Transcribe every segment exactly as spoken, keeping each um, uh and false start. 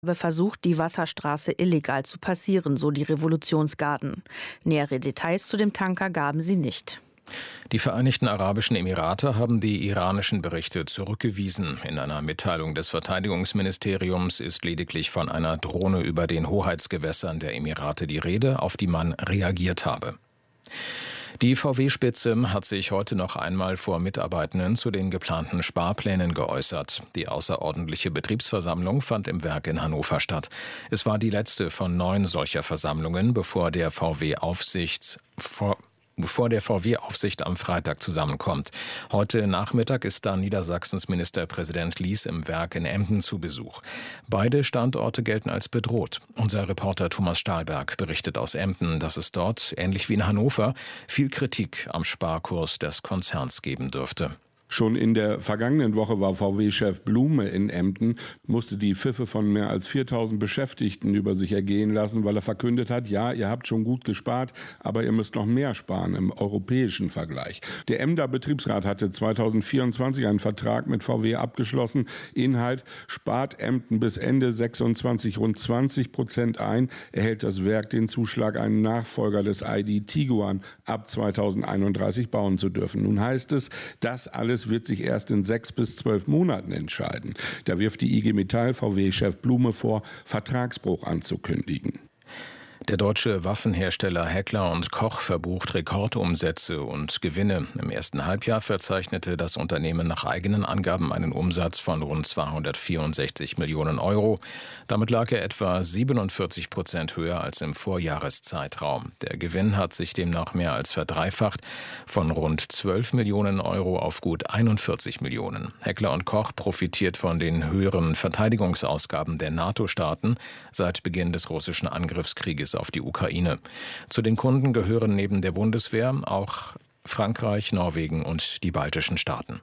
habe versucht, die Wasserstraße illegal zu passieren, so die Revolutionsgarden. Nähere Details zu dem Tanker gaben sie nicht. Die Vereinigten Arabischen Emirate haben die iranischen Berichte zurückgewiesen. In einer Mitteilung des Verteidigungsministeriums ist lediglich von einer Drohne über den Hoheitsgewässern der Emirate die Rede, auf die man reagiert habe. Die V W-Spitze hat sich heute noch einmal vor Mitarbeitenden zu den geplanten Sparplänen geäußert. Die außerordentliche Betriebsversammlung fand im Werk in Hannover statt. Es war die letzte von neun solcher Versammlungen, bevor der V W-Aufsichts vor bevor der V W-Aufsicht am Freitag zusammenkommt. Heute Nachmittag ist dann Niedersachsens Ministerpräsident Lies im Werk in Emden zu Besuch. Beide Standorte gelten als bedroht. Unser Reporter Thomas Stahlberg berichtet aus Emden, dass es dort, ähnlich wie in Hannover, viel Kritik am Sparkurs des Konzerns geben dürfte. Schon in der vergangenen Woche war V W-Chef Blume in Emden, musste die Pfiffe von mehr als viertausend Beschäftigten über sich ergehen lassen, weil er verkündet hat, ja, ihr habt schon gut gespart, aber ihr müsst noch mehr sparen im europäischen Vergleich. Der Emder Betriebsrat hatte zweitausendvierundzwanzig einen Vertrag mit V W abgeschlossen. Inhalt: spart Emden bis Ende sechsundzwanzig rund zwanzig Prozent ein, erhält das Werk den Zuschlag, einen Nachfolger des I D Tiguan ab zweitausendeinunddreißig bauen zu dürfen. Nun heißt es, das alles wird sich erst in sechs bis zwölf Monaten entscheiden. Da wirft die I G Metall V W-Chef Blume vor, Vertragsbruch anzukündigen. Der deutsche Waffenhersteller Heckler und Koch verbucht Rekordumsätze und Gewinne. Im ersten Halbjahr verzeichnete das Unternehmen nach eigenen Angaben einen Umsatz von rund zweihundertvierundsechzig Millionen Euro. Damit lag er etwa siebenundvierzig Prozent höher als im Vorjahreszeitraum. Der Gewinn hat sich demnach mehr als verdreifacht, von rund zwölf Millionen Euro auf gut einundvierzig Millionen. Heckler und Koch profitiert von den höheren Verteidigungsausgaben der NATO-Staaten seit Beginn des russischen Angriffskrieges auf die Ukraine. Zu den Kunden gehören neben der Bundeswehr auch Frankreich, Norwegen und die baltischen Staaten.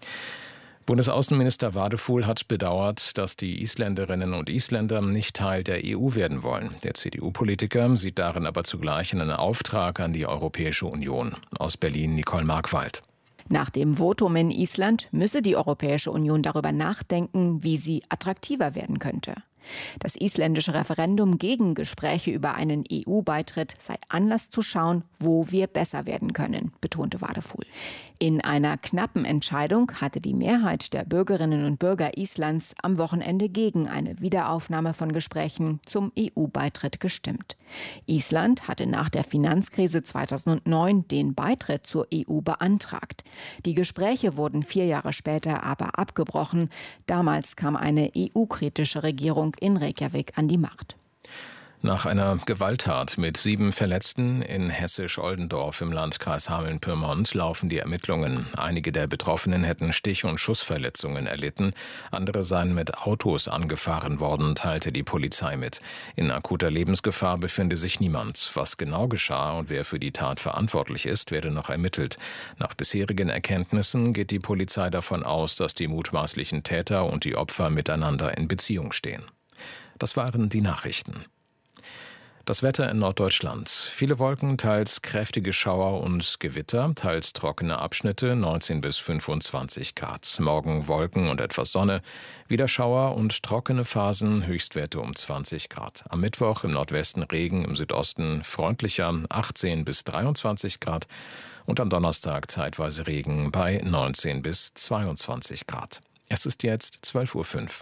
Bundesaußenminister Wadefuhl hat bedauert, dass die Isländerinnen und Isländer nicht Teil der E U werden wollen. Der C D U-Politiker sieht darin aber zugleich einen Auftrag an die Europäische Union. Aus Berlin Nicole Markwald. Nach dem Votum in Island müsse die Europäische Union darüber nachdenken, wie sie attraktiver werden könnte. Das isländische Referendum gegen Gespräche über einen E U-Beitritt sei Anlass zu schauen, wo wir besser werden können, betonte Wadefuhl. In einer knappen Entscheidung hatte die Mehrheit der Bürgerinnen und Bürger Islands am Wochenende gegen eine Wiederaufnahme von Gesprächen zum E U-Beitritt gestimmt. Island hatte nach der Finanzkrise zweitausendneun den Beitritt zur E U beantragt. Die Gespräche wurden vier Jahre später aber abgebrochen. Damals kam eine E U-kritische Regierung in Reykjavik an die Macht. Nach einer Gewalttat mit sieben Verletzten in Hessisch-Oldendorf im Landkreis Hameln-Pyrmont laufen die Ermittlungen. Einige der Betroffenen hätten Stich- und Schussverletzungen erlitten. Andere seien mit Autos angefahren worden, teilte die Polizei mit. In akuter Lebensgefahr befinde sich niemand. Was genau geschah und wer für die Tat verantwortlich ist, werde noch ermittelt. Nach bisherigen Erkenntnissen geht die Polizei davon aus, dass die mutmaßlichen Täter und die Opfer miteinander in Beziehung stehen. Das waren die Nachrichten. Das Wetter in Norddeutschland. Viele Wolken, teils kräftige Schauer und Gewitter, teils trockene Abschnitte, neunzehn bis fünfundzwanzig Grad. Morgen Wolken und etwas Sonne, wieder Schauer und trockene Phasen, Höchstwerte um zwanzig Grad. Am Mittwoch im Nordwesten Regen, im Südosten freundlicher, achtzehn bis dreiundzwanzig Grad. Und am Donnerstag zeitweise Regen bei neunzehn bis zweiundzwanzig Grad. Es ist jetzt zwölf Uhr fünf.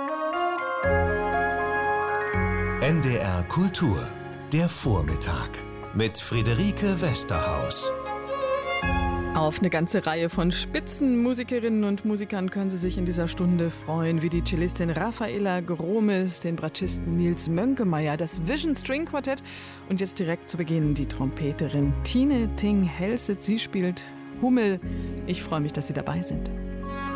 N D R Kultur, der Vormittag mit Friederike Westerhaus. Auf eine ganze Reihe von Spitzenmusikerinnen und Musikern können Sie sich in dieser Stunde freuen, wie die Cellistin Rafaela Gromes, den Bratschisten Nils Mönkemeyer, das Vision String Quartett und jetzt direkt zu Beginn die Trompeterin Tine Ting Helseth. Sie spielt Hummel. Ich freue mich, dass Sie dabei sind.